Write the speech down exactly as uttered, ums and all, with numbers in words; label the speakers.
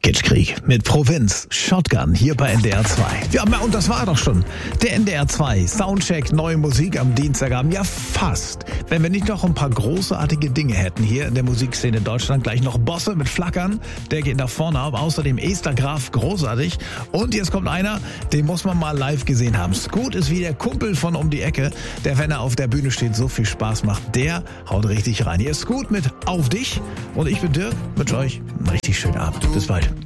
Speaker 1: Kitschkrieg mit Provinz, Shotgun hier bei N D R zwei. Ja, und das war doch schon der N D R zwei Soundcheck, neue Musik am Dienstagabend. Ja, fast. Wenn wir nicht noch ein paar großartige Dinge hätten hier in der Musikszene in Deutschland. Gleich noch Bosse mit Flackern, der geht nach vorne ab. Außerdem Esther Graf, großartig. Und jetzt kommt einer, den muss man mal live gesehen haben. Scoot ist wie der Kumpel von um die Ecke, der, wenn er auf der Bühne steht, so viel Spaß macht. Der haut richtig rein. Hier ist Scoot mit Auf dich und ich bin Dirk. Wünsche euch einen richtig schönen Abend. Bis bald.